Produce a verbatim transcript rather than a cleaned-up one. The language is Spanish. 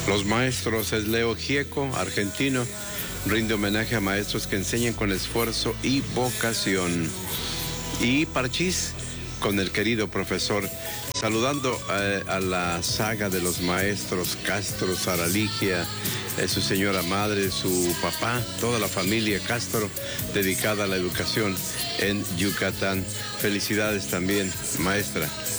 Los maestros es Leo Gieco, argentino. Rinde homenaje a maestros que enseñan con esfuerzo y vocación. Y Parchís con el querido profesor, saludando eh, a la saga de los maestros Castro, Sara Ligia, eh, su señora madre, su papá, toda la familia Castro dedicada a la educación en Yucatán. Felicidades también, maestra.